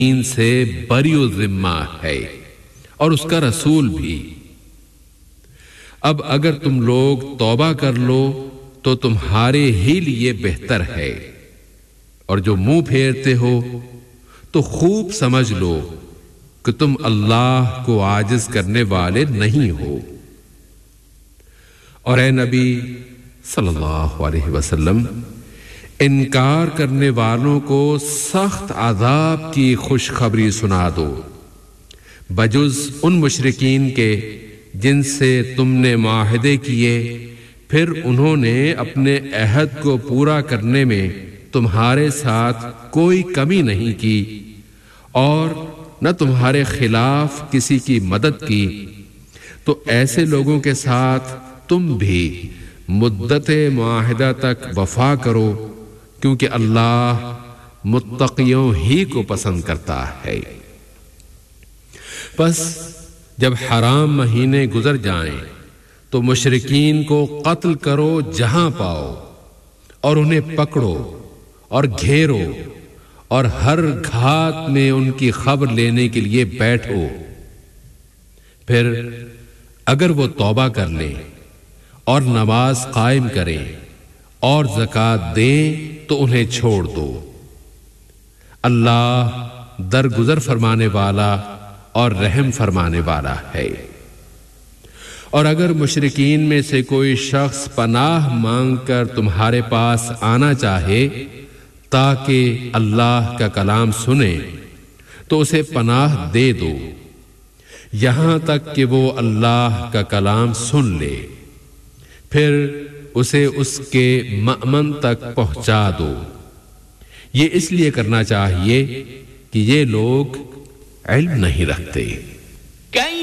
ان سے بری و ذمہ ہے اور اس کا رسول بھی۔ اب اگر تم لوگ توبہ کر لو تو تمہارے ہی لیے بہتر ہے، اور جو منہ پھیرتے ہو تو خوب سمجھ لو کہ تم اللہ کو عاجز کرنے والے نہیں ہو۔ اور اے نبی صلی اللہ علیہ وسلم، انکار کرنے والوں کو سخت عذاب کی خوشخبری سنا دو، بجز ان مشرکین کے جن سے تم نے معاہدے کیے، پھر انہوں نے اپنے عہد کو پورا کرنے میں تمہارے ساتھ کوئی کمی نہیں کی اور نہ تمہارے خلاف کسی کی مدد کی، تو ایسے لوگوں کے ساتھ تم بھی مدت معاہدہ تک وفا کرو، کیونکہ اللہ متقیوں ہی کو پسند کرتا ہے۔ پس جب حرام مہینے گزر جائیں تو مشرکین کو قتل کرو جہاں پاؤ، اور انہیں پکڑو اور گھیرو، اور ہر گھات میں ان کی خبر لینے کے لیے بیٹھو۔ پھر اگر وہ توبہ کر لیں اور نماز قائم کریں اور زکوٰۃ دیں تو انہیں چھوڑ دو۔ اللہ درگزر فرمانے والا اور رحم فرمانے والا ہے۔ اور اگر مشرکین میں سے کوئی شخص پناہ مانگ کر تمہارے پاس آنا چاہے تاکہ اللہ کا کلام سنے تو اسے پناہ دے دو، یہاں تک کہ وہ اللہ کا کلام سن لے، پھر اسے اس کے مأمن تک پہنچا دو۔ یہ اس لیے کرنا چاہیے کہ یہ لوگ علم نہیں رکھتے۔